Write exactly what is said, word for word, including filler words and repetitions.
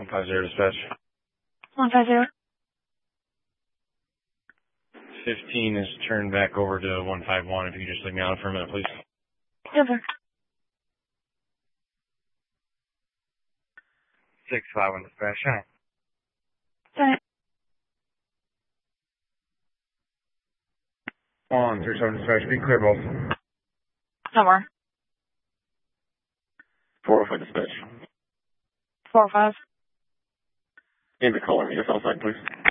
one five zero dispatch. one five zero. fifteen is turned back over to one five one. If you could just leave me on for a minute, please. Yes, sir. six five one dispatch. Hi. Sorry. one three seven dispatch. Be clear, both. Somewhere. four oh five dispatch. four oh five. Name the caller. Yes, outside, please.